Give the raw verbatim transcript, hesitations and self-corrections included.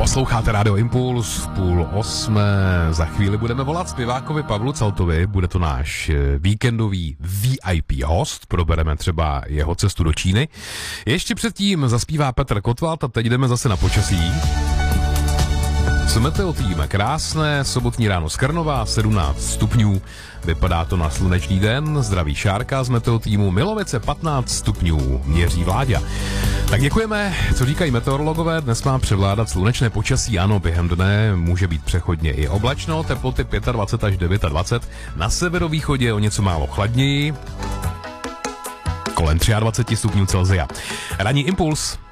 Posloucháte Radio Impuls v půl osmé. Za chvíli budeme volat zpěvákovi Pavlu Caltovi. Bude to náš víkendový V I P host. Probereme třeba jeho cestu do Číny. Ještě předtím zaspívá Petr Kotwald a teď jdeme zase na počasí. S meteotým krásné, sobotní ráno z Krnova, sedmnáct stupňů. Vypadá to na slunečný den, zdraví Šárka z meteotýmu, Milovice patnáct stupňů, měří Vláďa. Tak děkujeme, co říkají meteorologové, dnes má převládat slunečné počasí, ano, během dne může být přechodně i oblačno, teploty dvacet pět až dvacet devět, na severovýchodě o něco málo chladněji, kolem dvacet tři stupňů Celsia. Ranní Impuls.